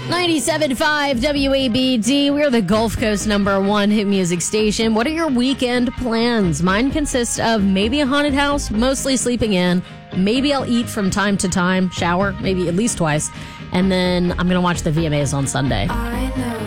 97.5 WABD. We're the Gulf Coast #1 hit music station. What are your weekend plans? Mine consists of maybe a haunted house, mostly sleeping in. Maybe I'll eat from time to time, shower, maybe at least twice. And then I'm going to watch the VMAs on Sunday. I know